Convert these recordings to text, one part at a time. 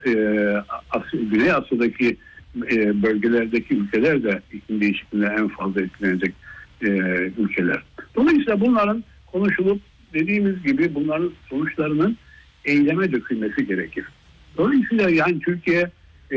Güney Asya'daki bölgelerdeki ülkeler de iklim değişikliğine en fazla etkilenecek ülkeler. Dolayısıyla bunların konuşulup dediğimiz gibi bunların sonuçlarının eyleme dökülmesi gerekir. Dolayısıyla yani Türkiye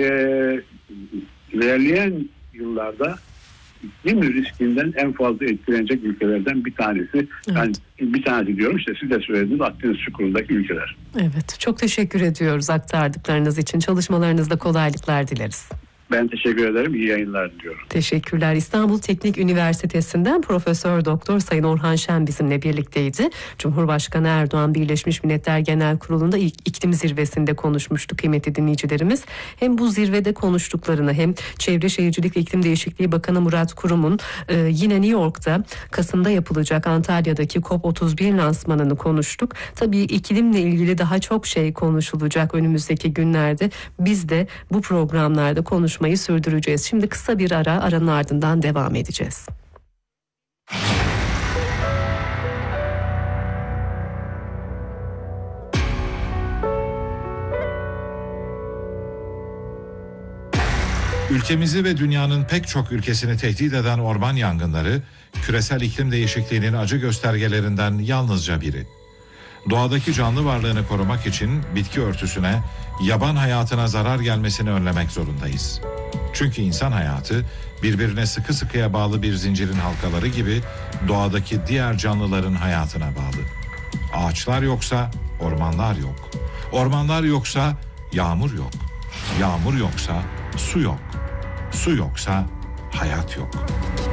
ilerleyen yıllarda iklim riskinden en fazla etkilenecek ülkelerden bir tanesi. Evet. Ben bir tanesi diyorum, işte siz de söylediniz, Akdeniz çukurundaki ülkeler. Evet, çok teşekkür ediyoruz aktardıklarınız için. Çalışmalarınızda kolaylıklar dileriz. Ben teşekkür ederim. İyi yayınlar diliyorum. Teşekkürler. İstanbul Teknik Üniversitesi'nden Profesör Doktor Sayın Orhan Şen bizimle birlikteydi. Cumhurbaşkanı Erdoğan Birleşmiş Milletler Genel Kurulu'nda iklim zirvesinde konuşmuştu kıymetli dinleyicilerimiz. Hem bu zirvede konuştuklarını hem Çevre Şehircilik ve İklim Değişikliği Bakanı Murat Kurum'un yine New York'ta Kasım'da yapılacak Antalya'daki COP31 lansmanını konuştuk. Tabii iklimle ilgili daha çok şey konuşulacak önümüzdeki günlerde. Biz de bu programlarda konuşmayı sürdüreceğiz. Şimdi kısa bir aranın ardından devam edeceğiz. Ülkemizi ve dünyanın pek çok ülkesini tehdit eden orman yangınları, küresel iklim değişikliğinin acı göstergelerinden yalnızca biri. Doğadaki canlı varlığını korumak için bitki örtüsüne, yaban hayatına zarar gelmesini önlemek zorundayız. Çünkü insan hayatı birbirine sıkı sıkıya bağlı bir zincirin halkaları gibi doğadaki diğer canlıların hayatına bağlı. Ağaçlar yoksa ormanlar yok. Ormanlar yoksa yağmur yok. Yağmur yoksa su yok. Su yoksa hayat yok.